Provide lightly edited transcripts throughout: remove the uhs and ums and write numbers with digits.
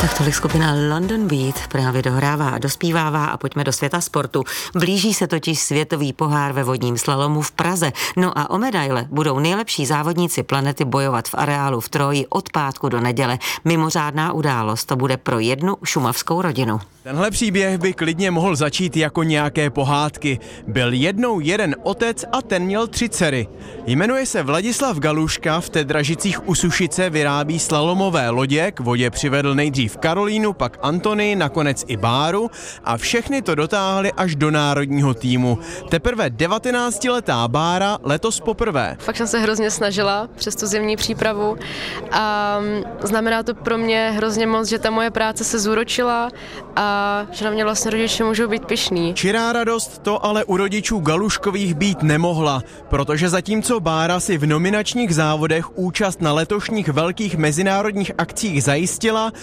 Tak tolik skupina London Beat právě dohrává a dospívává a pojďme do světa sportu. Blíží se totiž světový pohár ve vodním slalomu v Praze. No a o medaile budou nejlepší závodníci planety bojovat v areálu v Troji od pátku do neděle. Mimořádná událost, to bude pro jednu šumavskou rodinu. Tenhle příběh by klidně mohl začít jako nějaké pohádky. Byl jednou jeden otec a ten měl 3 dcery. Jmenuje se Vladislav Galuška, v Tedražicích u Sušice vyrábí slalomové lodě, k vodě přivedl nejdřív Karolínu, pak Antonii, nakonec i Báru a všechny to dotáhli až do národního týmu. Teprve 19letá Bára letos poprvé. Fakt jsem se hrozně snažila přes tu zimní přípravu a znamená to pro mě hrozně moc, že ta moje práce se zúročila a že na mě vlastně rodiče můžou být pyšní. Čirá radost to ale u rodičů Galuškových být nemohla, protože zatímco Bára si v nominačních závodech účast na letošních velkých mezinárodních akcích zajistila,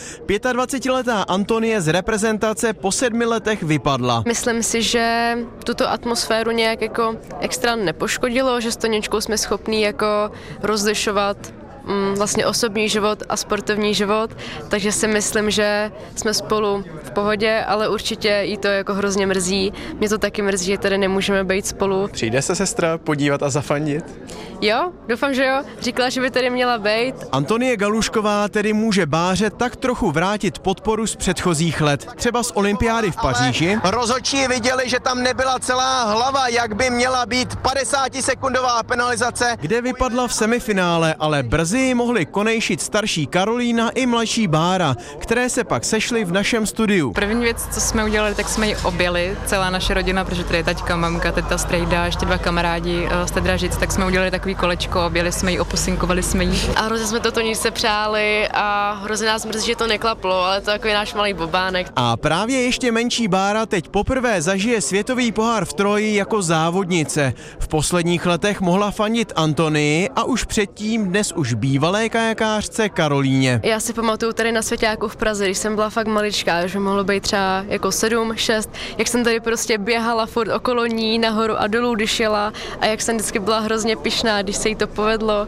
25letá Antonie z reprezentace po 7 letech vypadla. Myslím si, že tuto atmosféru nějak jako extra nepoškodilo, že s Toničkou jsme schopní jako rozlišovat vlastně osobní život a sportovní život, takže si myslím, že jsme spolu v pohodě, ale určitě jí to jako hrozně mrzí. Mě to taky mrzí, že tady nemůžeme být spolu. Přijde se sestra podívat a zafandit? Jo, doufám, že jo. Říkala, že by tady měla být. Antonie Galušková tedy může Báře tak trochu vrátit podporu z předchozích let, třeba z olympiády v Paříži. Rozhodčí viděli, že tam nebyla celá hlava, jak by měla být 50sekundová penalizace. Kde vypadla v semifinále, ale brzy mohli konejšit starší Karolína i mladší Bára, které se pak sešly v našem studiu. První věc, co jsme udělali, tak jsme ji objeli, celá naše rodina, protože tady je taťka, mamka, teta, strejda, ještě 2 kamarádi z Tedražic, tak jsme udělali takový kolečko, objeli jsme ji, opusinkovali jsme ji. A hrozně jsme to Toničce přáli a hrozně nás mrzí, že to neklaplo, ale to je takový náš malý bobánek. A právě ještě menší Bára teď poprvé zažije světový pohár v Troji jako závodnice. V posledních letech mohla fandit Antonii a už předtím dnes už bývalé kajakářce Karolíně. Já si pamatuju tady na Svěťáku v Praze, když jsem byla fakt maličká, že mohlo být třeba jako 7, 6, jak jsem tady prostě běhala furt okolo ní, nahoru a dolů, když jela a jak jsem vždycky byla hrozně pyšná, když se jí to povedlo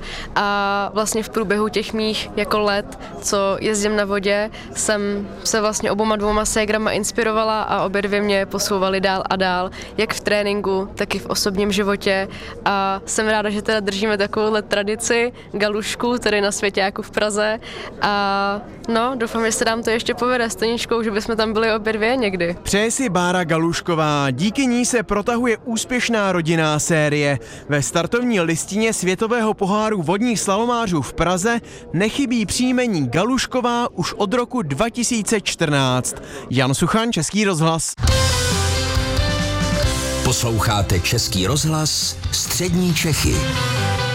a vlastně v průběhu těch mých jako let, co jezdím na vodě, jsem se vlastně oboma 2 ségrama inspirovala a obě 2 mě posouvaly dál a dál, jak v tréninku, tak i v osobním životě a jsem ráda, že teda držíme takovouhle tradici Galušku tady na Svěťáku v Praze a no, doufám, že se nám to ještě povede s Toničkou, že bychom tam byli obě 2 někdy. Přeje si Bára Galušková, díky ní se protahuje úspěšná rodinná série. Ve startovní listině světového poháru vodních slalomářů v Praze nechybí příjmení Galušková už od roku 2014. Jan Suchan, Český rozhlas. Posloucháte Český rozhlas, Střední Čechy.